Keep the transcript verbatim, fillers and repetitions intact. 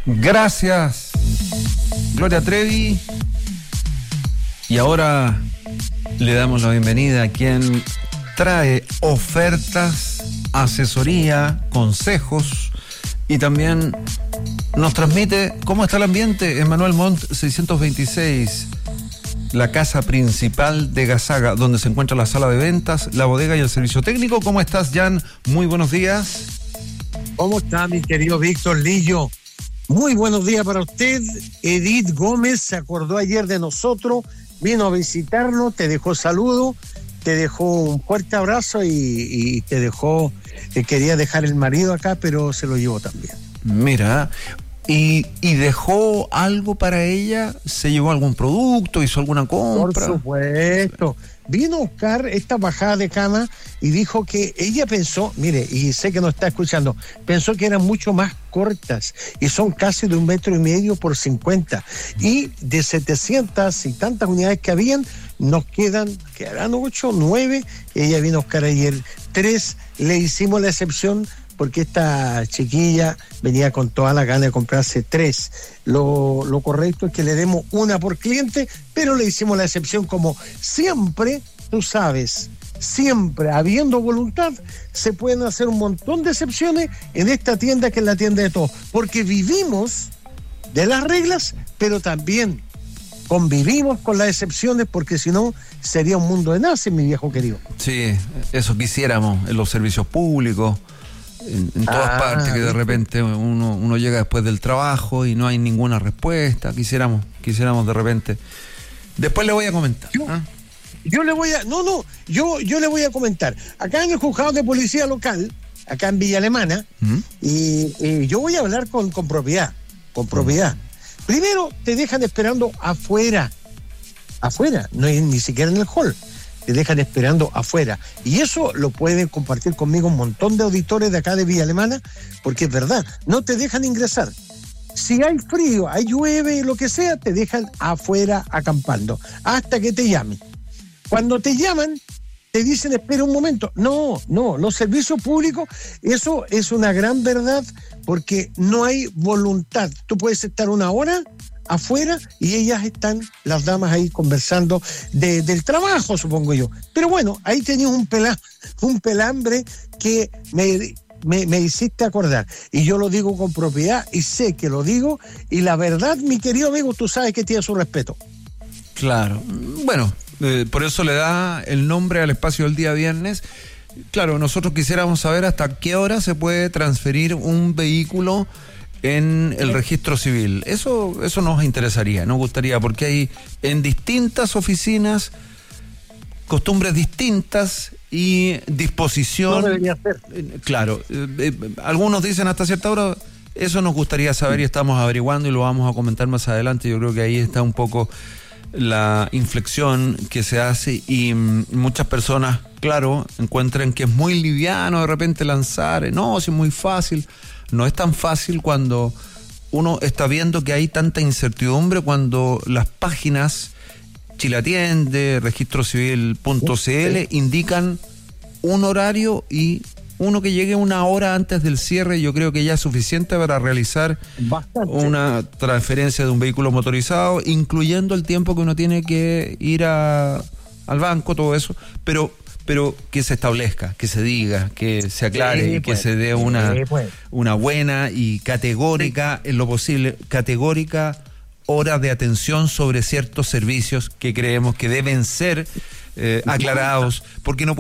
Gracias, Gloria Trevi. Y ahora le damos la bienvenida a quien trae ofertas, asesoría, consejos y también nos transmite cómo está el ambiente en Manuel Montt seiscientos veintiséis, la casa principal de Gazaga, donde se encuentra la sala de ventas, la bodega y el servicio técnico. ¿Cómo estás, Jan? Muy buenos días. ¿Cómo está, mi querido Víctor Lillo? Muy buenos días para usted. Edith Gómez se acordó ayer de nosotros, vino a visitarnos, te dejó saludo, te dejó un fuerte abrazo y, y te dejó, que quería dejar el marido acá, pero se lo llevó también. Mira, y, y dejó algo para ella, se llevó algún producto, hizo alguna compra. Por supuesto. Vino a buscar esta bajada de cama y dijo que ella pensó, mire, y sé que no está escuchando, pensó que eran mucho más cortas y son casi de un metro y medio por cincuenta. Y de setecientas y tantas unidades que habían, nos quedan, quedarán ocho, nueve. Ella vino a buscar ayer tres, le hicimos la excepción porque esta chiquilla venía con toda la gana de comprarse tres. Lo, lo correcto es que le demos una por cliente, pero le hicimos la excepción como siempre, tú sabes, siempre habiendo voluntad, se pueden hacer un montón de excepciones en esta tienda que es la tienda de todos, porque vivimos de las reglas, pero también convivimos con las excepciones, porque si no sería un mundo de nazis, mi viejo querido. Sí, eso quisiéramos en los servicios públicos. En, en todas ah, partes, que de repente uno, uno llega después del trabajo y no hay ninguna respuesta. Quisiéramos, quisiéramos de repente. Después le voy a comentar. Yo, ¿ah? yo le voy a, no, no, yo, yo le voy a comentar. Acá en el juzgado de policía local, acá en Villa Alemana, ¿Mm? y, y yo voy a hablar con, con propiedad, con propiedad. ¿Mm? Primero te dejan esperando afuera, afuera, no hay ni siquiera en el hall. Te dejan esperando afuera. Y eso lo pueden compartir conmigo un montón de auditores de acá de Villa Alemana, porque es verdad, no te dejan ingresar. Si hay frío, hay llueve, lo que sea, te dejan afuera acampando, hasta que te llamen. Cuando te llaman, te dicen, espera un momento. No, no, los servicios públicos, eso es una gran verdad, porque no hay voluntad. Tú puedes estar una hora afuera y ellas están, las damas ahí conversando de, del trabajo, supongo yo. Pero bueno, ahí tenías un, pela, un pelambre que me, me, me hiciste acordar. Y yo lo digo con propiedad y sé que lo digo. Y la verdad, mi querido amigo, tú sabes que tiene su respeto. Claro. Bueno, eh, por eso le da el nombre al espacio del día viernes. Claro, nosotros quisiéramos saber hasta qué hora se puede transferir un vehículo en el registro civil. Eso, eso nos interesaría, nos gustaría, porque hay en distintas oficinas costumbres distintas y disposición. No debería ser. Claro, eh, eh, algunos dicen hasta cierta hora. Eso nos gustaría saber y estamos averiguando y lo vamos a comentar más adelante. Yo creo que ahí está un poco la inflexión que se hace y mm, muchas personas, claro, encuentran que es muy liviano de repente lanzar. No, si es muy fácil. No es tan fácil cuando uno está viendo que hay tanta incertidumbre, cuando las páginas Chile Atiende, registro civil punto c l indican un horario y uno que llegue una hora antes del cierre. Yo creo que ya es suficiente para realizar Bastante. una transferencia de un vehículo motorizado, incluyendo el tiempo que uno tiene que ir a, al banco, todo eso, pero pero que se establezca, que se diga, que se aclare, sí, pues, que se dé una, sí, pues. una buena y categórica, sí. en lo posible, categórica hora de atención sobre ciertos servicios que creemos que deben ser eh, aclarados, porque no